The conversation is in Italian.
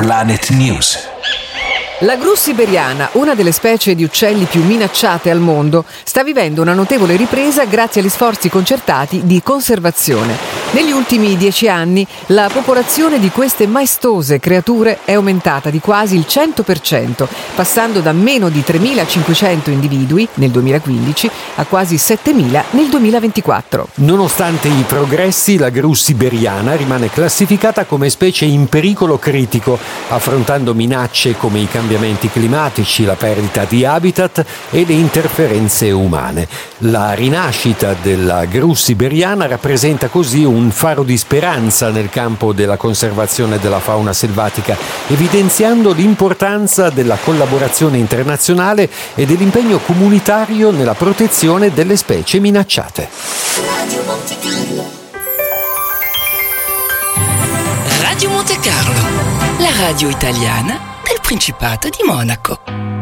Planet News. La gru siberiana, una delle specie di uccelli più minacciate al mondo, sta vivendo una notevole ripresa grazie agli sforzi concertati di conservazione. Negli ultimi 10 anni la popolazione di queste maestose creature è aumentata di quasi il 100%, passando da meno di 3.500 individui nel 2015 a quasi 7.000 nel 2024. Nonostante i progressi, la gru siberiana rimane classificata come specie in pericolo critico, affrontando minacce come i cambiamenti climatici, la perdita di habitat e le interferenze umane. La rinascita della gru siberiana rappresenta così un faro di speranza nel campo della conservazione della fauna selvatica, evidenziando l'importanza della collaborazione internazionale e dell'impegno comunitario nella protezione delle specie minacciate. Radio Monte Carlo, la radio italiana del Principato di Monaco.